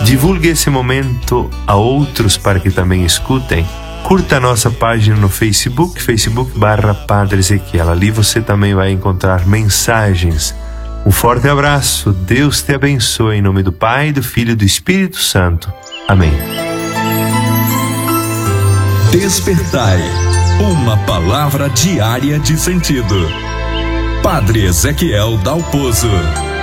Divulgue esse momento a outros para que também escutem. Curta a nossa página no Facebook, facebook.com/Padre Ezequiel. Ali você também vai encontrar mensagens. Um forte abraço, Deus te abençoe, em nome do Pai, do Filho e do Espírito Santo. Amém. Despertai, uma palavra diária de sentido. Padre Ezequiel Dalpozo.